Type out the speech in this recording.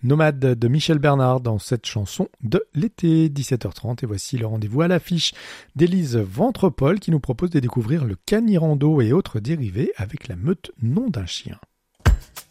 Nomade de Michel Bernard dans cette chanson de l'été, 17h30. Et voici le rendez-vous à l'affiche d'Élise Ventrepol qui nous propose de découvrir le canirando et autres dérivés avec la meute Nom d'un chien.